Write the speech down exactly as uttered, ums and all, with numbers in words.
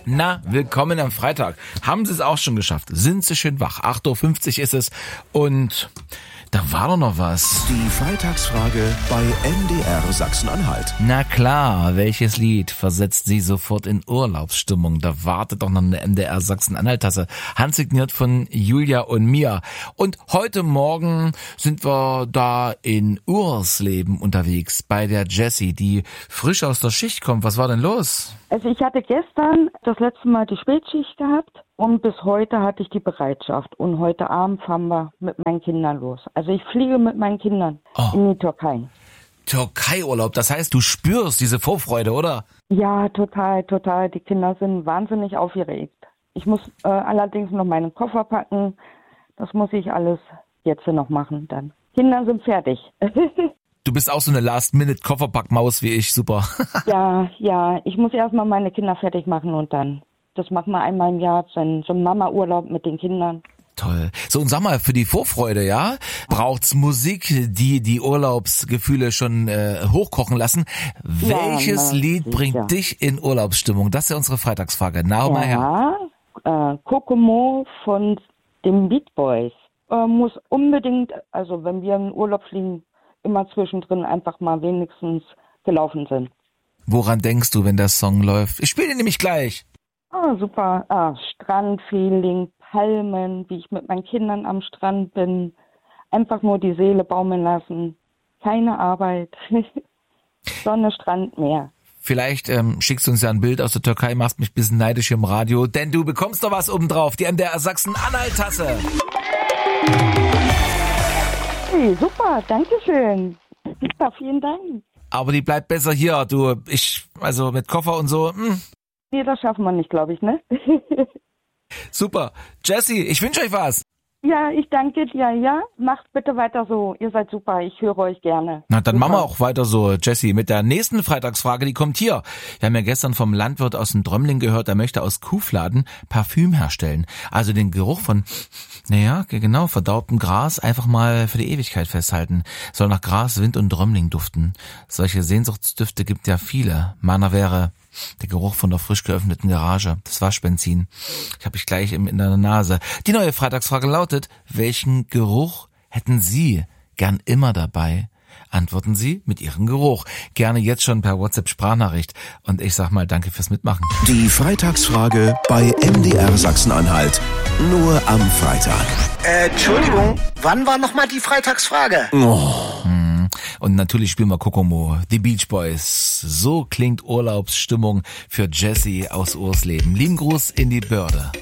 Na, willkommen am Freitag. Haben Sie es auch schon geschafft? Sind Sie schön wach? acht Uhr fünfzig ist es und da war doch noch was. Die Freitagsfrage bei M D R Sachsen-Anhalt. Na klar, welches Lied versetzt Sie sofort in Urlaubsstimmung? Da wartet doch noch eine M D R Sachsen-Anhalt-Tasse. Handsigniert von Julia und mir. Und heute Morgen sind wir da in Ursleben unterwegs bei der Jessie, die frisch aus der Schicht kommt. Was war denn los? Also ich hatte gestern das letzte Mal die Spätschicht gehabt und bis heute hatte ich die Bereitschaft. Und heute Abend fahren wir mit meinen Kindern los. Also ich fliege mit meinen Kindern Oh. in die Türkei. Türkei-Urlaub, das heißt, du spürst diese Vorfreude, oder? Ja, total, total. Die Kinder sind wahnsinnig aufgeregt. Ich muss äh, allerdings noch meinen Koffer packen. Das muss ich alles jetzt noch machen dann. Kinder sind fertig. Du bist auch so eine Last-Minute-Kofferpackmaus wie ich, super. Ja, ja. Ich muss erstmal meine Kinder fertig machen und dann. Das machen wir einmal im Jahr, so ein, so ein Mama-Urlaub mit den Kindern. Toll. So, und sag mal, für die Vorfreude, ja, braucht's Musik, die die Urlaubsgefühle schon äh, hochkochen lassen. Welches na, Lied sicher. bringt dich in Urlaubsstimmung? Das ist ja unsere Freitagsfrage. Na, hau mal her. Ja, äh, Kokomo von den Beat Boys. Äh, muss unbedingt, also wenn wir in Urlaub fliegen, immer zwischendrin einfach mal wenigstens gelaufen sind. Woran denkst du, wenn der Song läuft? Ich spiele den nämlich gleich. Ah, super. Ah, Strandfeeling, Palmen, wie ich mit meinen Kindern am Strand bin. Einfach nur die Seele baumeln lassen. Keine Arbeit. Sonne, Strand, Meer. Vielleicht ähm, schickst du uns ja ein Bild aus der Türkei, machst mich ein bisschen neidisch im Radio, denn du bekommst doch was obendrauf, die M D R Sachsen-Anhalt-Tasse. Hey, super, danke schön. Super, vielen Dank. Aber die bleibt besser hier, du. Ich, also mit Koffer und so. Mh. Nee, das schaffen wir nicht, glaube ich, ne? Super. Jessie, ich wünsche euch was. Ja, ich danke dir, ja. Macht bitte weiter so. Ihr seid super. Ich höre euch gerne. Na, dann super. machen wir auch weiter so, Jessie, mit der nächsten Freitagsfrage, die kommt hier. Wir haben ja gestern vom Landwirt aus dem Drömling gehört, der möchte aus Kuhfladen Parfüm herstellen. Also den Geruch von, naja, genau, verdaubtem Gras einfach mal für die Ewigkeit festhalten. Soll nach Gras, Wind und Drömling duften. Solche Sehnsuchtsdüfte gibt ja viele. Meiner wäre der Geruch von der frisch geöffneten Garage, das Waschbenzin. Ich habe ich gleich im, in der Nase. Die neue Freitagsfrage lautet, welchen Geruch hätten Sie gern immer dabei? Antworten Sie mit Ihrem Geruch. Gerne jetzt schon per WhatsApp-Sprachnachricht. Und ich sag mal danke fürs Mitmachen. Die Freitagsfrage bei M D R Sachsen-Anhalt. Nur am Freitag. Äh, Entschuldigung, wann war nochmal die Freitagsfrage? Oh. Und natürlich spielen wir Kokomo, die Beach Boys. So klingt Urlaubsstimmung für Jessie aus Ursleben. Lieben Gruß in die Börde.